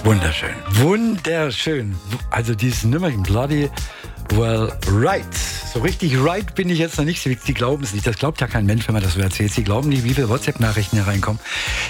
Wunderschön, wunderschön. Also dieses Nummerchen Bloody Well Right. So richtig right bin ich jetzt noch nicht. Sie glauben es nicht. Das glaubt ja kein Mensch, wenn man das so erzählt. Sie glauben nicht, wie viele WhatsApp-Nachrichten hereinkommen.